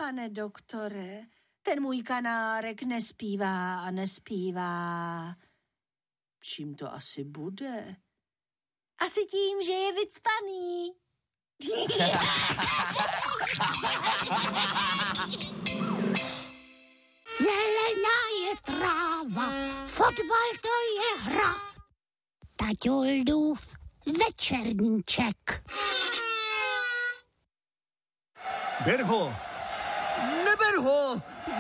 pane doktore, ten můj kanárek nespívá a nespívá. Čím to asi bude? Asi tím, že je vycpaný. Zelená je tráva, fotbal to je hra. Taťoldův večerníček. Ber ho! Neber ho!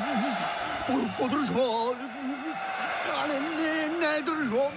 Podrž ho! Ale nedrž ho!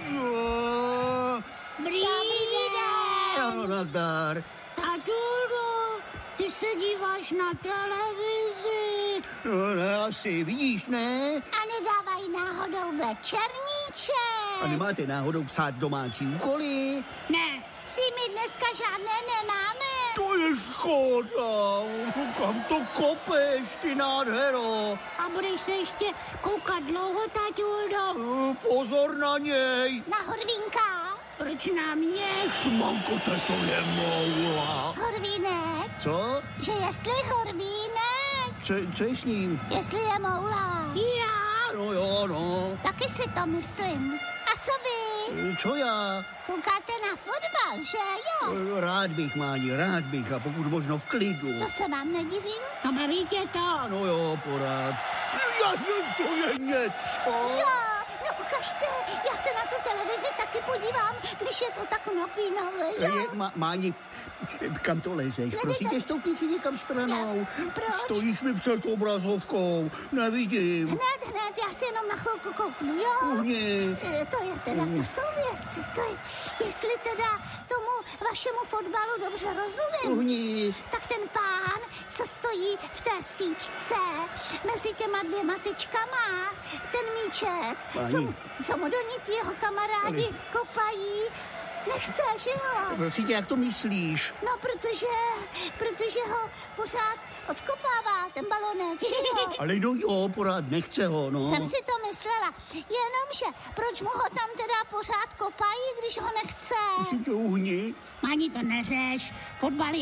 Dobrý den! Ano, nazdar. Taťuldo, ty se díváš na televizi. No, ne, asi vidíš, ne? A nedávají náhodou večerníček. A nemáte náhodou psát domácí úkoly? Ne, si my dneska žádné nemáme. To je škoda. Kam to kopeš, ty nádhero? A budeš se ještě koukat dlouho, taťuldo? Pozor na něj. Na Horvínka? Proč na mě? Šmanko, to je moula. Horvínek? Co? Že jestli Horvínek? Co je s ním? Jestli je moula. Já? No jo, no. Taky si to myslím. A co vy? Co já? Koukáte na fotbal, že jo? Rád bych, Máni, rád bych. A pokud možno v klidu. To se vám nedivím. No baví tě to. No jo, porád. To je něco. Jo, no ukažte. Já se na tu televizi taky podívám, když je to tak napínavé, jo? Máni, kam to lezeš? Prosím tě, stoupni si někam stranou. Proč? Stojíš mi před obrazovkou. Nevidím. Hned, já si jenom na chvilku kouknu, jo? Uhni. To je teda, to jsou věci, to je, jestli teda tomu vašemu fotbalu dobře rozumím, Uhni. tak ten pán, co stojí v té síčce mezi těma dvěma tyčkama, ten míček, co mu do ní ti jeho kamarádi kopají, nechce, že jo? Prosím tě, jak to myslíš? No, protože ho pořád odkopává ten balonek, že jo? Ale no jo, pořád nechce ho, no. Jsem si to myslela. Jenomže, proč mu ho tam teda pořád kopají, když ho nechce? Prosím tě, uhni. Mani, to neřeš. Fotbal